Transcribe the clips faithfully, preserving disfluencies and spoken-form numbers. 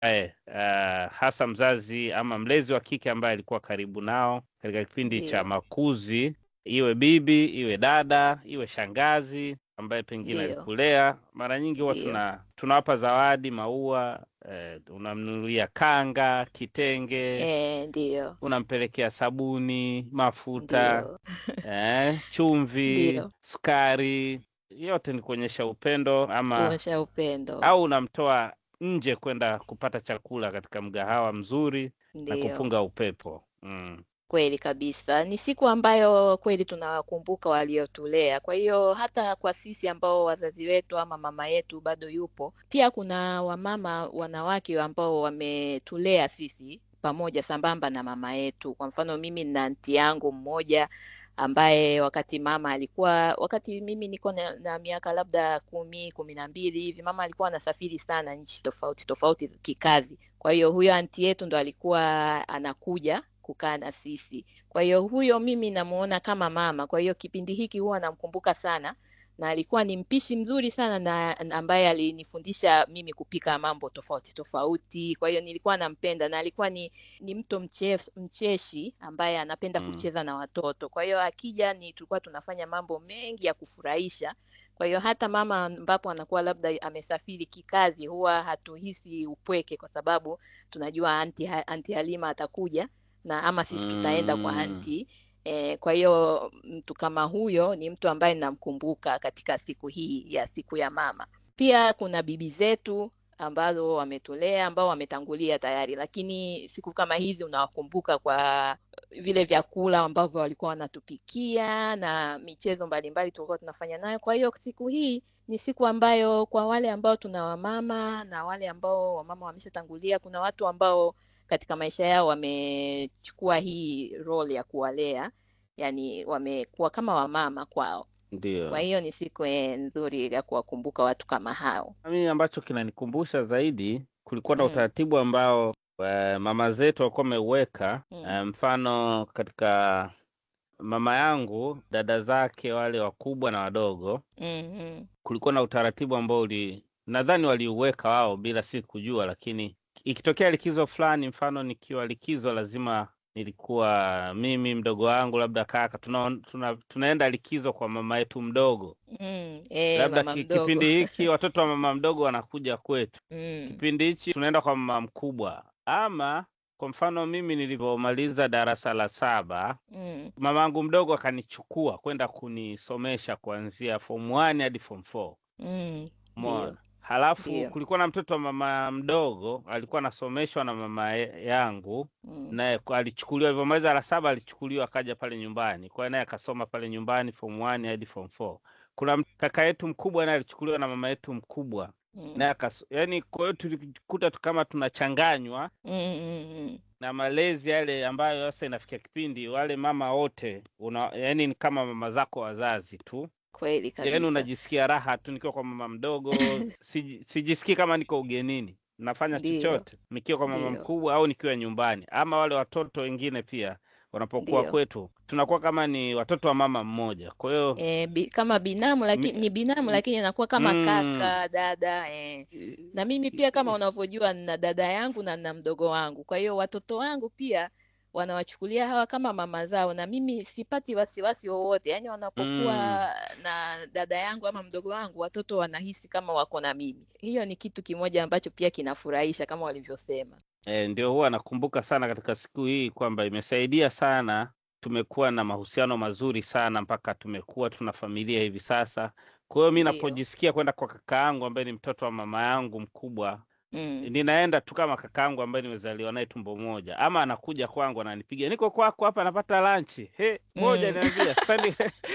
eh, uh, hasa mzazi ama mlezi wa kike ambaye alikuwa karibu nao katika kipindi cha Ndio. makuzi, iwe bibi, iwe dada, iwe shangazi ambaye pengine Ndio. alikulea. Mara nyingi huwa Ndio. tuna tunawapa zawadi, maua, eh, unamnunulia kanga, kitenge, Eh, ndio. unampelekea sabuni, mafuta, Ndio. eh, chumvi, Ndio. sukari. Yote ni kuonyesha upendo, ama Kuonyesha upendo. au unamtoa nje kwenda kupata chakula katika mgahawa mzuri na Ndio. kupunga upepo. Mm. Kweli kabisa. Ni siku ambayo kweli tunawakumbuka waliotulea. Kwa hiyo hata kwa sisi ambao wazazi wetu ama mama yetu bado yupo, pia kuna wamama wanawake ambao wametulea sisi pamoja sambamba na mama yetu. Kwa mfano mimi na aunti yangu mmoja ambaye wakati mama alikuwa, wakati mimi niko na, na miaka labda kumi, kumi na mbili hivi, mama alikuwa anasafiri sana nchi tofauti tofauti kikazi. Kwa hiyo huyo aunti yetu ndo alikuwa anakuja kukaa na sisi. Kwa hiyo huyo mimi namuona kama mama. Kwa hiyo kipindi hiki huwa namkumbuka sana, na alikuwa ni mpishi mzuri sana na na ambaye alinifundisha mimi kupika mambo tofauti tofauti. Kwa hiyo nilikuwa nampenda, na alikuwa ni ni mtu mchef, mcheshi ambaye anapenda Mm. kucheza na watoto. Kwa hiyo akija ni tulikuwa tunafanya mambo mengi ya kufurahisha. Kwa hiyo hata mama ambapo anakuwa labda amesafiri kikazi, huwa hatuhisi upweke kwa sababu tunajua anti, anti Halima atakuja na ama sisi tutaenda kwa Mm. anti. E, kwa hiyo mtu kama huyo ni mtu ambaye namkumbuka katika siku hii ya siku ya mama. Pia kuna bibi zetu ambazo wametulea, ambao wametangulia tayari, lakini siku kama hizi unawakumbuka kwa vile vyakula ambavyo walikuwa wanatupikia na michezo mbalimbali tulikuwa tunafanya nayo. Kwa hiyo siku hii ni siku ambayo kwa wale ambao tuna wamama na wale ambao wamama wameshatangulia, kuna watu ambao katika maisha yao wamechukua hii role ya kuwalea, yani wamekuwa kama wamama kwao. Kwa Ndio. hiyo ni siku eh, nzuri ya kuwakumbuka watu kama hao. Mimi ambacho kinanikumbusha zaidi, kulikuwa na Mm, utaratibu ambao eh, mama zetu walikuwa wameuweka. mm, Eh, mfano katika mama yangu, dada zake wale wakubwa na wadogo, mm, mm, kulikuwa na utaratibu ambao uli nadhani waliuweka wao bila si kujua, lakini ikitokea likizo fulani, mfano nikiwa likizo, lazima nilikuwa mimi, mdogo wangu, labda kaka, tuna, tuna, tunaenda likizo kwa mama yetu mdogo. mm, eh, Labda mama ki, mdogo. kipindi hiki watoto wa mama mdogo wanakuja kwetu, Mm, kipindi hichi tunaenda kwa mama mkubwa. Ama kwa mfano mimi nilivyomaliza darasa la saba, mm, mamangu mdogo akanichukua kwenda kunisomesha kuanzia form one hadi form four. mm, ndio, Umeona? Halafu ndio. kulikuwa na mtoto wa mama mdogo alikuwa anasomeshwa na mama ye- yangu, Mm, naye kwa- alichukuliwa alivyomaliza la saba, alichukuliwa akaja pale nyumbani, kwa hiyo naye akasoma pale nyumbani form one hadi form four. Kuna m- kaka yetu mkubwa naye alichukuliwa na mama yetu mkubwa, mm, naye akas, yani kwa hiyo tulikuta tu kama tunachanganywa mm, mm, mm. na malezi yale ambayo sasa inafikia kipindi wale mama wote una, yani ni kama mama zako wazazi tu, Kweli yaani kabisa. unajisikia raha tu nikiwa kwa mama mdogo. Siji- sijisikii kama niko ugenini, nafanya Ndio, chochote nikiwa kwa mama ndio, mkubwa au nikiwa nyumbani. Ama wale watoto wengine pia wanapokuwa ndio. kwetu, tunakuwa kama ni watoto wa mama mmoja. Kwa hiyo E, bi, kama binamu, lakini mi- ni binamu m- lakini anakuwa kama mm, kaka dada eh. Na mimi i- pia kama i- unavyojua na dada yangu na na mdogo wangu, kwa hiyo watoto wangu pia wanawachukulia hawa kama mama zao, na mimi sipati wasiwasi wowote, yaani wanapokuwa mm. na dada yangu ama mdogo wangu, watoto wanahisi kama wako na mimi. Hiyo ni kitu kimoja ambacho pia kinafurahisha kama walivyosema. E, ndio huwa nakumbuka sana katika siku hii kwamba imesaidia sana, tumekuwa na mahusiano mazuri sana mpaka tumekuwa tuna familia hivi sasa. Kwa hiyo mi Ndio. napojisikia kwenda kwa kaka yangu ambaye ni mtoto wa mama yangu mkubwa, Mm. ninaenda tu kama kakaangu ambaye nimezaliwa naye tumbo moja, ama anakuja kwangu ananipigia, niko kwako hapa napata lanchi, he ngoja Mm. niambia sasa ni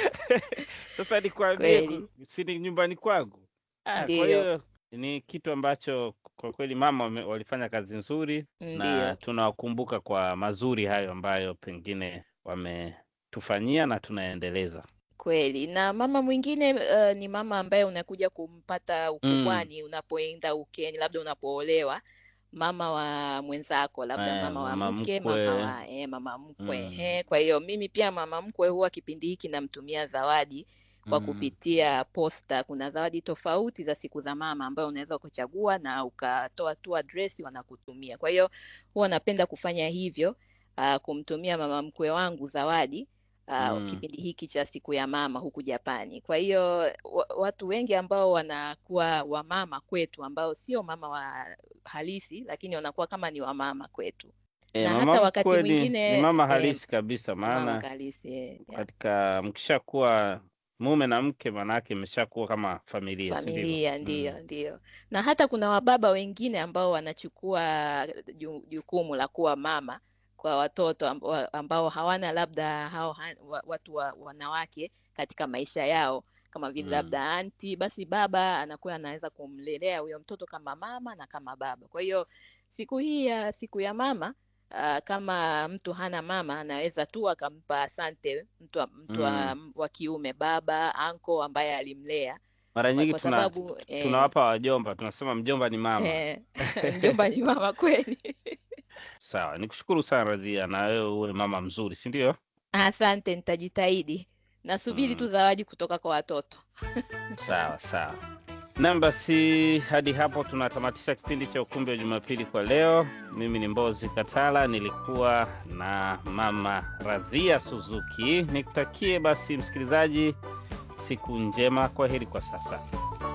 sasa nikwambie ku- Kweli. si ni nyumbani kwangu. Ah, kwa Ndio. hiyo ni kitu ambacho kwa kweli mama wame- walifanya kazi nzuri, na Ndio. tunawakumbuka kwa mazuri hayo ambayo pengine wametufanyia na tunaendeleza. Kweli. Na mama mwingine uh, ni mama ambaye unakuja kumpata Mm. ukubwani, unapoenda ukeni, labda unapoolewa, mama wa mwenzako, labda Eh, mama wa mama mke, mama mkwe. wa eh, mama mkwe. Mm. He. Kwa hiyo mimi pia mama mkwe huwa kipindi hiki namtumia zawadi kwa Mm. kupitia posta. Kuna zawadi tofauti za siku za mama ambayo unaweza kuchagua na ukatoa tu address wanakutumia. Kwa hiyo huwa napenda kufanya hivyo, uh, kumtumia mama mkwe wangu zawadi uh, Mm. kipindi hiki cha siku ya mama huku Japani. Kwa hiyo wa, watu wengi ambao wanakuwa wamama kwetu ambao sio mama wa halisi, lakini wanakuwa kama ni wamama kwetu. E, Na mama hata wakati mkwe ni, ni mwingine mama eh, halisi kabisa, ni mama maana halisi eh, yeah. katika mkishakuwa mume na mke manake imeshakuwa kama familia, si ndivyo? Familia, Mm. ndio ndio. Na hata kuna wababa wengine ambao wanachukua ju- jukumu la kuwa mama kwa watoto ambao, ambao hawana labda hao ha- wa- watu wa, wanawake katika maisha yao, kama vile Mm. labda anti, basi baba anakuwa anaweza kumlelea huyo mtoto kama mama na kama baba. Kwa hiyo siku hii ya siku ya mama, uh, kama mtu hana mama anaweza tu akampa asante mtu wa- mtu wa, Mm. wa kiume, baba, anko ambaye alimlea, Mara kwa, nyingi kwa tuna sababu eh, tunawapa wajomba, tunasema mjomba ni mama. eh, mjomba ni mama kweli. Sawa, nikushukuru sana Radhia, na wewe uwe mama mzuri, si ndio? Asante, nitajitahidi. Nasubiri Mm. tu zawadi kutoka kwa watoto. Sawa sawa. Naam, basi hadi hapo tunatamatisha kipindi cha Ukumbi wa Jumapili kwa leo. Mimi ni Mbozi Katala, nilikuwa na mama Radhia Suzuki. Nikutakie basi msikilizaji siku njema. Kwaheri kwa sasa.